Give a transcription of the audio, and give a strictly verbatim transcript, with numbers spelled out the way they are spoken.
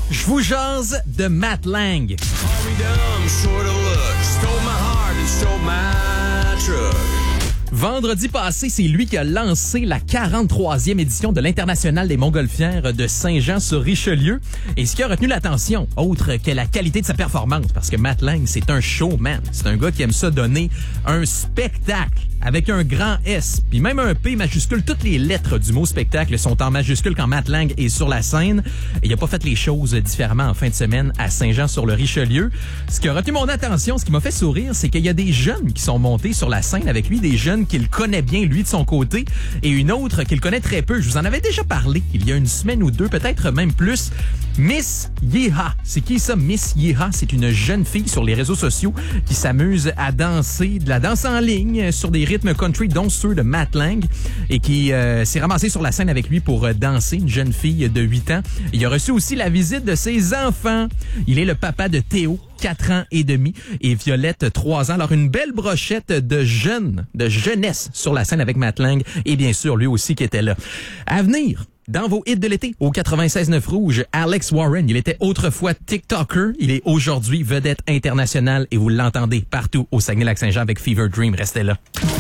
Je vous jase de Matt Lang. Vendredi passé, c'est lui qui a lancé la quarante-troisième édition de l'International des Montgolfières de Saint-Jean-sur-Richelieu. Et ce qui a retenu l'attention, autre que la qualité de sa performance, parce que Matt Lang, c'est un showman. C'est un gars qui aime ça donner un spectacle avec un grand S, puis même un P majuscule. Toutes les lettres du mot spectacle sont en majuscule quand Matt Lang est sur la scène. Et il a pas fait les choses différemment en fin de semaine à Saint-Jean-sur-le-Richelieu. Ce qui a retenu mon attention, ce qui m'a fait sourire, c'est qu'il y a des jeunes qui sont montés sur la scène avec lui, des jeunes qu'il connaît bien, lui, de son côté, et une autre qu'il connaît très peu. Je vous en avais déjà parlé il y a une semaine ou deux, peut-être même plus. Miss Yeeha. C'est qui ça, Miss Yeeha? C'est une jeune fille sur les réseaux sociaux qui s'amuse à danser, de la danse en ligne sur des rythmes country, dont ceux de Matt Lang, et qui euh, s'est ramassée sur la scène avec lui pour euh, danser, une jeune fille de huit ans. Il a reçu aussi la visite de ses enfants. Il est le papa de Théo, quatre ans et demi, et Violette, trois ans. Alors, une belle brochette de jeunes, de jeunesse sur la scène avec Matt Lang, et bien sûr, lui aussi qui était là. À venir, dans vos hits de l'été, au quatre-vingt-seize neuf Rouge, Alex Warren. Il était autrefois TikToker. Il est aujourd'hui vedette internationale et vous l'entendez partout au Saguenay-Lac-Saint-Jean avec Fever Dream. Restez là.